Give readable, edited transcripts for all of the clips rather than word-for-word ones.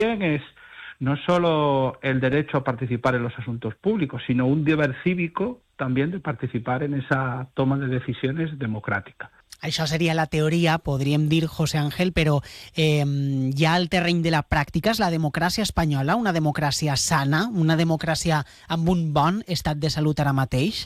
es no solo el derecho a participar en los asuntos públicos, sino un deber cívico también de participar en esa toma de decisiones democràtica. Això seria la teoria, podríem dir, José Ángel, però ja al terreny de la pràctica és la democràcia espanyola una democràcia sana, una democràcia amb un bon estat de salut ara mateix?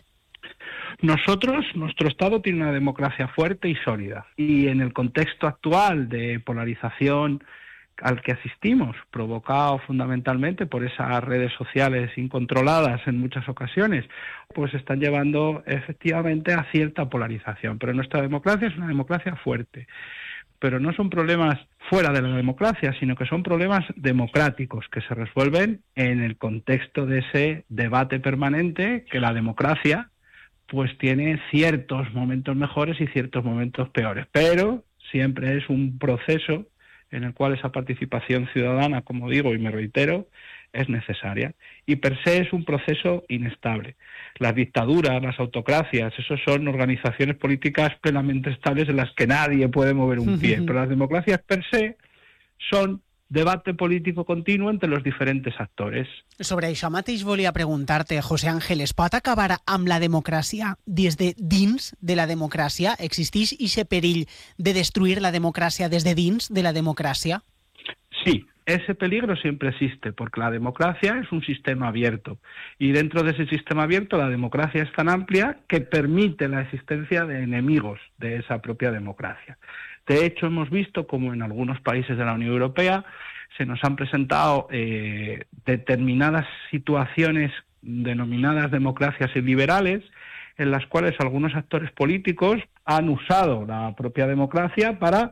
Nuestro Estado tiene una democracia fuerte y sólida. Y en el contexto actual de polarización al que asistimos, provocado fundamentalmente por esas redes sociales incontroladas en muchas ocasiones, pues están llevando efectivamente a cierta polarización. Pero nuestra democracia es una democracia fuerte. Pero no son problemas fuera de la democracia, sino que son problemas democráticos que se resuelven en el contexto de ese debate permanente que la democracia pues tiene ciertos momentos mejores y ciertos momentos peores. Pero siempre es un proceso en el cual esa participación ciudadana, como digo y me reitero, es necesaria. Y per se es un proceso inestable. Las dictaduras, las autocracias, esos son organizaciones políticas plenamente estables en las que nadie puede mover un pie. Pero las democracias per se son debate político continuo entre los diferentes actores. Sobre això mateix volia preguntar-te, José Ángel, es pot acabar amb la democràcia des de dins de la democràcia? Existeix aquest perill de destruir la democràcia des de dins de la democràcia? Sí, ese peligro siempre existe, porque la democracia es un sistema abierto. Y dentro de ese sistema abierto, la democracia es tan amplia que permite la existencia de enemigos de esa propia democracia. De hecho, hemos visto como en algunos países de la Unión Europea se nos han presentado determinadas situaciones denominadas democracias iliberales, en las cuales algunos actores políticos han usado la propia democracia para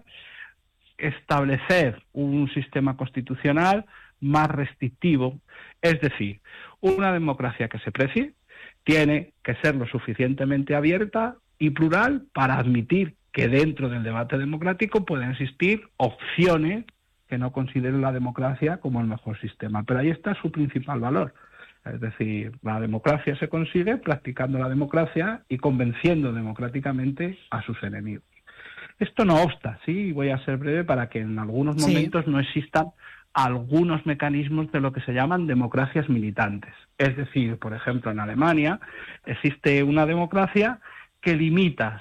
establecer un sistema constitucional más restrictivo. Es decir, una democracia que se precie tiene que ser lo suficientemente abierta y plural para admitir que dentro del debate democrático pueden existir opciones que no consideren la democracia como el mejor sistema. Pero ahí está su principal valor. Es decir, la democracia se consigue practicando la democracia y convenciendo democráticamente a sus enemigos. Esto no obsta, sí, voy a ser breve para que en algunos momentos no existan algunos mecanismos de lo que se llaman democracias militantes. Es decir, por ejemplo, en Alemania existe una democracia que limita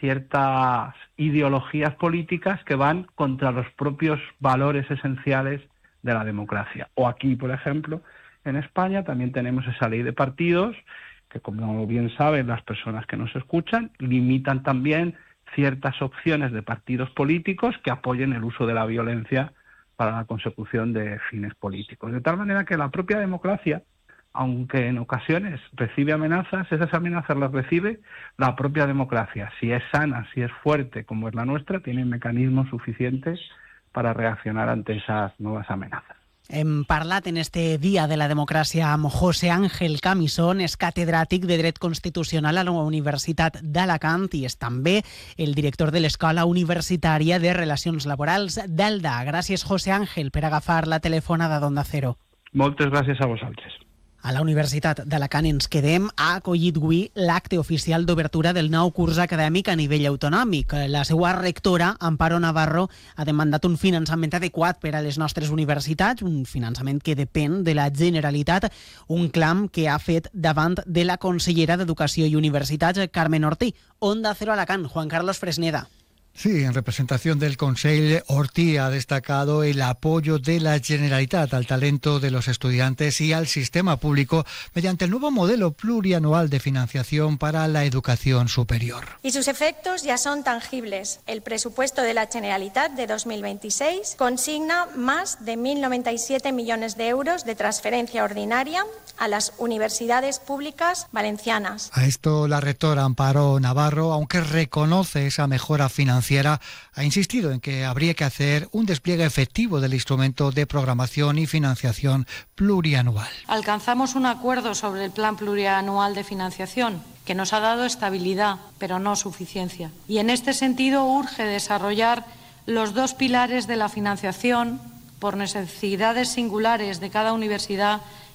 ciertas ideologías políticas que van contra los propios valores esenciales de la democracia. O aquí, por ejemplo, en España también tenemos esa ley de partidos que, como bien saben las personas que nos escuchan, limitan también ciertas opciones de partidos políticos que apoyen el uso de la violencia para la consecución de fines políticos. De tal manera que la propia democracia, aunque en ocasiones recibe amenazas, esas amenazas las recibe la propia democracia. Si es sana, si es fuerte, como es la nuestra, tiene mecanismos suficientes para reaccionar ante esas nuevas amenazas. Hem parlat en este Dia de la Democràcia amb José Ángel Camisón, és catedràtic de Dret Constitucional a la Universitat d'Alacant i és també el director de l'Escola Universitària de Relacions Laborals d'Elda. Gràcies, José Ángel, per agafar la telefonada d'Onda Cero. Moltes gràcies a vosaltres. A la Universitat d'Alacant ens quedem. Ha acollit avui l'acte oficial d'obertura del nou curs acadèmic a nivell autonòmic. La seva rectora, Amparo Navarro, ha demandat un finançament adequat per a les nostres universitats, un finançament que depèn de la Generalitat, un clam que ha fet davant de la consellera d'Educació i Universitats, Carmen Ortí. Onda Cero Alacant, Juan Carlos Fresneda. Sí, en representación del Consell, Ortí ha destacado el apoyo de la Generalitat al talento de los estudiantes y al sistema público mediante el nuevo modelo plurianual de financiación para la educación superior. Y sus efectos ya son tangibles. El presupuesto de la Generalitat de 2026 consigna más de 1.097 millones de euros de transferencia ordinaria a las universidades públicas valencianas. A esto la rectora Amparo Navarro, aunque reconoce esa mejora financiera, ha insistido en que habría que hacer un despliegue efectivo del instrumento de programación y financiación plurianual. Alcanzamos un acuerdo sobre el plan plurianual de financiación que nos ha dado estabilidad, pero no suficiencia. Y en este sentido urge desarrollar los dos pilares de la financiación por necesidades singulares de cada universidad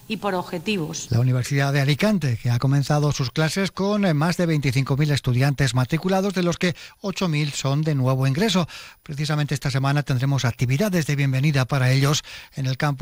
y por objetivos. La Universidad de Alicante, que ha comenzado sus clases con más de 25.000 estudiantes matriculados, de los que 8.000 son de nuevo ingreso. Precisamente esta semana tendremos actividades de bienvenida para ellos en el campus